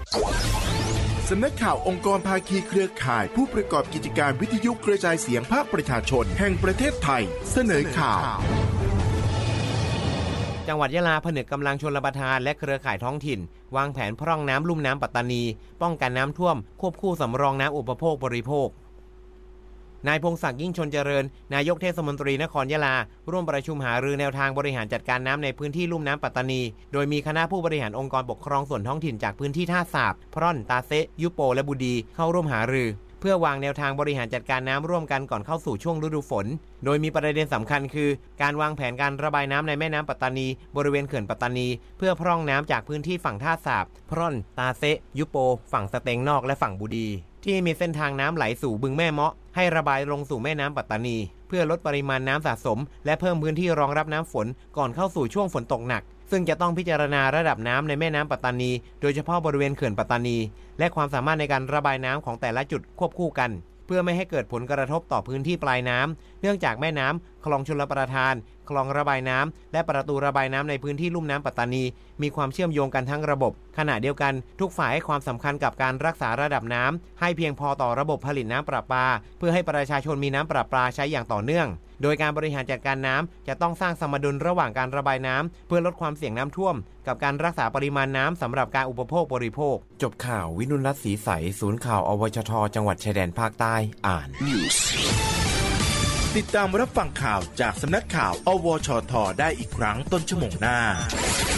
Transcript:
สำนักข่าวองค์กรภาคีเครือข่ายผู้ประกอบกิจการวิทยุกระจายเสียงภาคประชาชนแห่งประเทศไทยเสนอข่าวจังหวัดยะลาผนึกกำลังชลประทานและเครือข่ายท้องถิ่นวางแผนพร่องน้ำลุ่มน้ำปัตตานีป้องกันน้ำท่วมควบคู่สำรองน้ำอุปโภคบริโภคนายพงศักดิ์ยิ่งชนเจริญนายกเทศมนตรีนครยะลาร่วมประชุมหารือแนวทางบริหารจัดการน้ำในพื้นที่ลุ่มน้ำปัตตานีโดยมีคณะผู้บริหารองค์กรปกครองส่วนท้องถิ่นจากพื้นที่ท่าสาบพร่อนตาเซะยุโปและบุดีเข้าร่วมหารือเพื่อวางแนวทางบริหารจัดการน้ำร่วมกันก่อนเข้าสู่ช่วงฤดูฝนโดยมีประเด็นสำคัญคือการวางแผนการระบายน้ำในแม่น้ำปัตตานีบริเวณเขื่อนปัตตานีเพื่อพร่องน้ำจากพื้นที่ฝั่งท่าสาบพร่อนตาเซะยุโปฝั่งสเตงนอกและฝั่งบุดีที่มีเส้นทางน้ำไหลสู่บึงแม่เมาะให้ระบายลงสู่แม่น้ำปัตตานีเพื่อลดปริมาณน้ำสะสมและเพิ่มพื้นที่รองรับน้ำฝนก่อนเข้าสู่ช่วงฝนตกหนักซึ่งจะต้องพิจารณาระดับน้ำในแม่น้ำปัตตานีโดยเฉพาะบริเวณเขื่อนปัตตานีและความสามารถในการระบายน้ำของแต่ละจุดควบคู่กันเพื่อไม่ให้เกิดผลกระทบต่อพื้นที่ปลายน้ำเนื่องจากแม่น้ำคลองชลประทานคลองระบายน้ำและประตูระบายน้ำในพื้นที่ลุ่มน้ำปัตตานีมีความเชื่อมโยงกันทั้งระบบขณะเดียวกันทุกฝ่ายให้ความสำคัญกับการรักษาระดับน้ำให้เพียงพอต่อระบบผลิตน้ำประปาเพื่อให้ประชาชนมีน้ำประปาใช้อย่างต่อเนื่องโดยการบริหารจัดการน้ำจะต้องสร้างสมดุลระหว่างการระบายน้ำเพื่อลดความเสี่ยงน้ำท่วมกับการรักษาปริมาณน้ำสำหรับการอุปโภคบริโภคจบข่าววินุรัตน์ศรีใสศูนย์ข่าวอวชทจังหวัดชายแดนภาคใต้อ่านติดตามรับฟังข่าวจากสำนักข่าวอวชทได้อีกครั้งต้นชั่วโมงหน้า